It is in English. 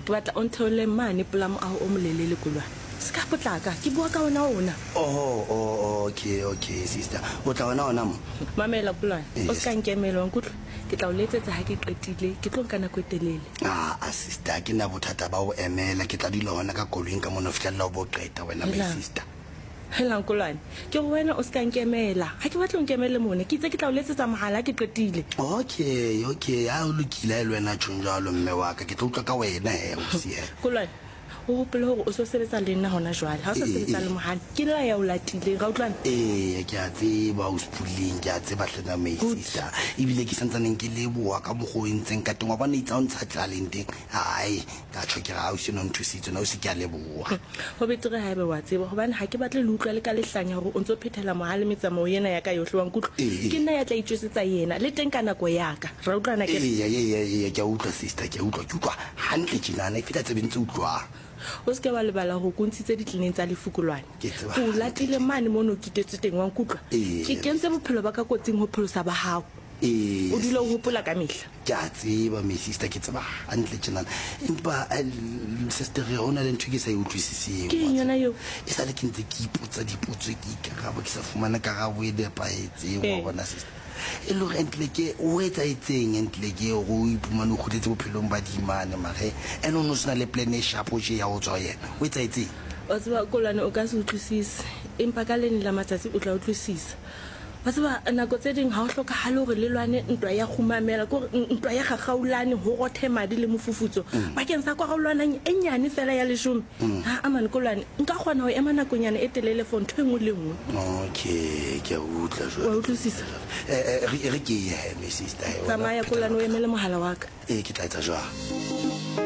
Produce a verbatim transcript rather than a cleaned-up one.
ke batla o ntheole mane polamo a o molelele Kolwane ska potlaka ke bua ka ona ona. Oh oh okay okay sister o tla ona ona mo mamela Kolwane o ska nkemela nkutlo ke tla o letsetsa ha ke qetile ke tlo kana kwetelele. ah sister ke na bothata ba o emela ke tla dilo hona ka kolweng ka mona fitla o bo qeta wena my sister. Hela Kolwane ke go wena o ska nkemela ha ke batla o nkemele mone ke itse ke tla o letsetsa mohala ke qetile. Okay okay ha o lokile le wena tshonjalo mme wa ka ke tlo utlwa ka wena he o sie Kolwane o hopole hore o so sebetsa le nna hona jwale ha o so sebetsa le mohana ke la ya o latile ga utlwana. eh ke a tseba o spulling ke a tseba hlena my sister ibile ke santsaneng ke leboa ka mogo entseng ka teng wa bona itsa o ntsha talenteng ai ka tshokera ha o seno nthusitse na o se ke a leboa ho betere ha ebe wa tseba hobane ha ke batle le utlwa le ka lehlanya hore o ntso phethela mohale metsamao yena ya ka yohle wa nkutlo ke nna ya tla itjwesetsa yena le teng ka nako ya ka ra utlwana ke eh eh eh ke a utlwa sister ke a utlwa ke utlwa hantle tjinana e feta tsebentse utlwa o se ke ba lebala go kontshitse ditlineng tsa lefukulwane go latile mane mo no kitetse teng wa nkutlwa ke kentse bophelo ba ka kotsing ho pholosa ba hao eh o dilo ho hopola ka mehla ke a tseba my sister ke tseba hantle tjena empa sister re hona le ntho ke sa e utlwisiseng ke yona yo e sa le ke ntse ke ipotsa dipotso ke ikaraba ke sa fumana karabo e depaetseng wa bona sister e lo rentle ke o etsa itseng entle ke go ipumana go detse bophelong ba dimane mare eno no sna le plan e sharp o je ya o tswa yena o etsa itseng o tswa Kolwane o ka se utlwisise empa ka leni la matsatsi o tla utlwisisa ba tseba nako tse ding ha o hloka halo gore le lwane ntwa ya khumamela go ntwa ya gagaulane ho rothe madi le mofufutso ba ke nsa kwa gaulwana e nyane fela ya leshome ha amane Kolwane nka kgona ho ema nakonyana e telele for ntwe ngwe le ngwe. Okay ke a utla jwa wa utlwisisa eh re ke ye my sister tsamaya Kolwane o emele mohala wa ka eh ke tla etsa jwa